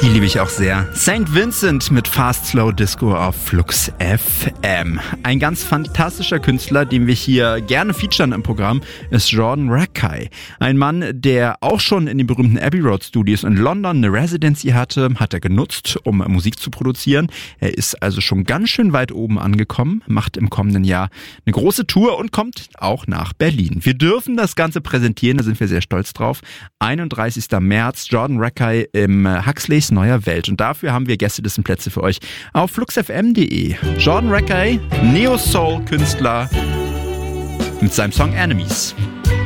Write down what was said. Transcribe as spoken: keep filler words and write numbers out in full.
Die liebe ich auch sehr. Saint Vincent mit Fast Slow Disco auf Flux F M. Ein ganz fantastischer Künstler, den wir hier gerne featuren im Programm, ist Jordan Rakei. Ein Mann, der auch schon in den berühmten Abbey Road Studios in London eine Residency hatte, hat er genutzt, um Musik zu produzieren. Er ist also schon ganz schön weit oben angekommen, macht im kommenden Jahr eine große Tour und kommt auch nach Berlin. Wir dürfen das Ganze präsentieren, da sind wir sehr stolz drauf. einunddreißigster März, Jordan Rakei im Huxleys Neuer Welt. Und dafür haben wir Gästelistenplätze für euch auf fluxfm punkt de. Jordan Rakei, Neo-Soul-Künstler mit seinem Song Enemies.